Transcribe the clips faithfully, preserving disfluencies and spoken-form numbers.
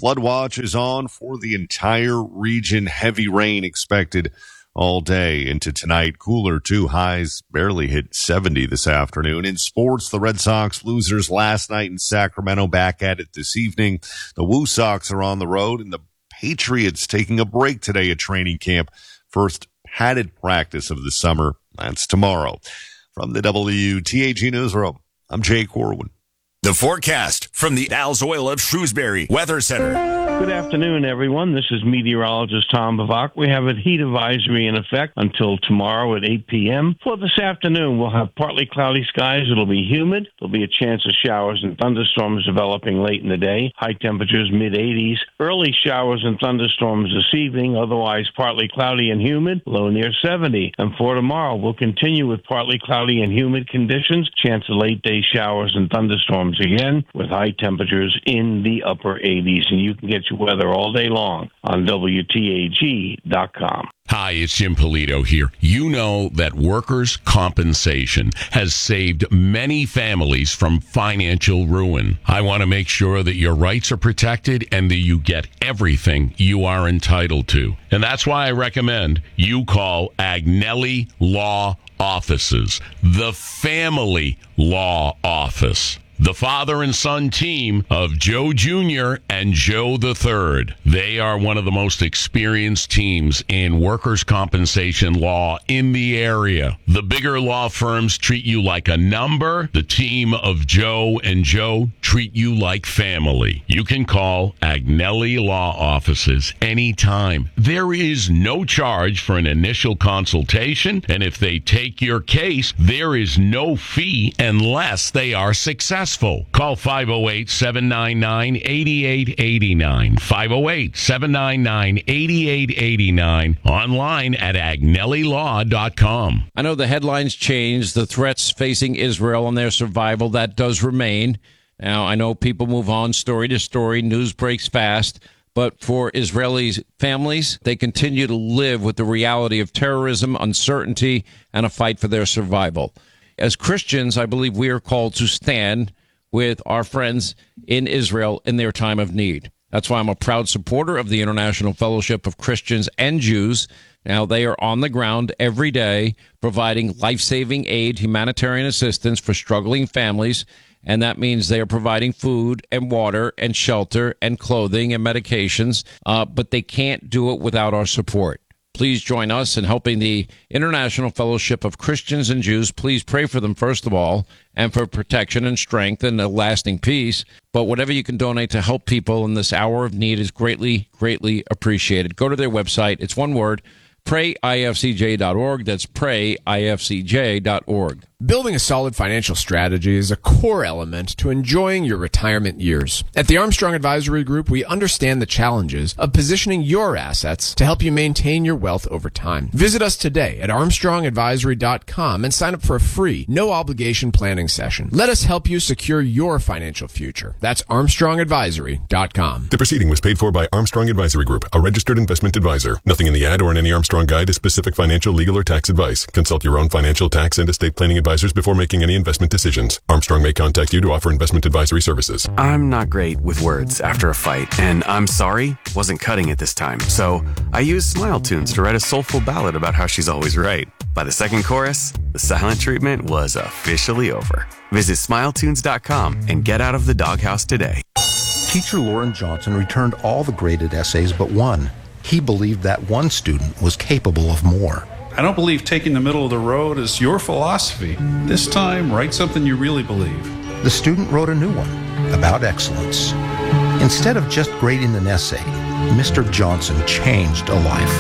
flood watch is on for the entire region. Heavy rain expected all day into tonight. Cooler, too. Highs barely hit seventy this afternoon. In sports, the Red Sox losers last night in Sacramento, back at it this evening. The Woo Sox are on the road, and the Patriots taking a break today at training camp. First padded practice of the summer. That's tomorrow. From the W T A G Newsroom, I'm Jay Corwin. The forecast from the Al's Oil of Shrewsbury Weather Center. Good afternoon, everyone. This is meteorologist Tom Bavak. We have a heat advisory in effect until tomorrow at eight p.m. For this afternoon, we'll have partly cloudy skies. It'll be humid. There'll be a chance of showers and thunderstorms developing late in the day. High temperatures mid-eighties. Early showers and thunderstorms this evening. Otherwise, partly cloudy and humid. Low near seventy. And for tomorrow, we'll continue with partly cloudy and humid conditions. Chance of late-day showers and thunderstorms again, with high temperatures in the upper eighties. And you can get your weather all day long on W T A G dot com. Hi, it's Jim Polito here. You know that workers' compensation has saved many families from financial ruin. I want to make sure that your rights are protected and that you get everything you are entitled to. And that's why I recommend you call Agnelli Law Offices, the family law office. The father and son team of Joe Junior and Joe the Third. They are one of the most experienced teams in workers' compensation law in the area. The bigger law firms treat you like a number. The team of Joe and Joe treat you like family. You can call Agnelli Law Offices anytime. There is no charge for an initial consultation, and if they take your case, there is no fee unless they are successful. Call five oh eight, seven nine nine, eight eight eight nine. five oh eight, seven nine nine, eight eight eight nine. Online at agnelli law dot com. I know the headlines changed. The threats facing Israel and their survival, that does remain. Now, I know people move on story to story. News breaks fast. But for Israeli families, they continue to live with the reality of terrorism, uncertainty, and a fight for their survival. As Christians, I believe we are called to stand with our friends in Israel in their time of need. That's why I'm a proud supporter of the International Fellowship of Christians and Jews. Now, they are on the ground every day providing life-saving aid, humanitarian assistance for struggling families, and that means they are providing food and water and shelter and clothing and medications, uh, but they can't do it without our support. Please join us in helping the International Fellowship of Christians and Jews. Please pray for them, first of all, and for protection and strength and a lasting peace. But whatever you can donate to help people in this hour of need is greatly, greatly appreciated. Go to their website. It's one word, pray I F C J dot org. That's pray I F C J dot org. Building a solid financial strategy is a core element to enjoying your retirement years. At the Armstrong Advisory Group, we understand the challenges of positioning your assets to help you maintain your wealth over time. Visit us today at armstrong advisory dot com and sign up for a free, no-obligation planning session. Let us help you secure your financial future. That's armstrong advisory dot com. The proceeding was paid for by Armstrong Advisory Group, a registered investment advisor. Nothing in the ad or in any Armstrong guide is specific financial, legal, or tax advice. Consult your own financial, tax, and estate planning advisors before making any investment decisions. Armstrong may contact you to offer investment advisory services. I'm not great with words after a fight, and I'm sorry wasn't cutting it this time. So I used Smile Tunes to write a soulful ballad about how she's always right. By the second chorus, the silent treatment was officially over. Visit smile tunes dot com and get out of the doghouse today. Teacher Lauren Johnson returned all the graded essays but one. He believed that one student was capable of more. I don't believe taking the middle of the road is your philosophy. This time, write something you really believe. The student wrote a new one about excellence. Instead of just grading an essay, Mister Johnson changed a life.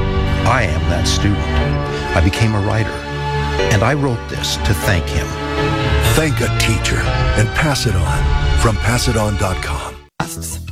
I am that student. I became a writer, and I wrote this to thank him. Thank a teacher and pass it on from pass it on dot com.